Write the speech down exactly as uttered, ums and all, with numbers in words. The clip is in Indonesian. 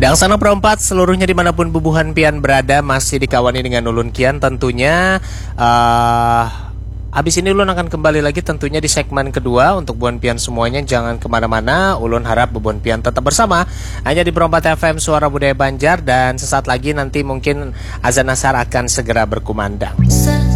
Dan sana perempat seluruhnya dimanapun bubuhan pian berada masih dikawani dengan ulun kian tentunya. uh, Habis ini ulun akan kembali lagi tentunya di segmen kedua. Untuk buan pian semuanya jangan kemana-mana. Ulun harap bubuhan pian tetap bersama hanya di Perompat F M Suara Budaya Banjar. Dan sesaat lagi nanti mungkin azan asar akan segera berkumandang.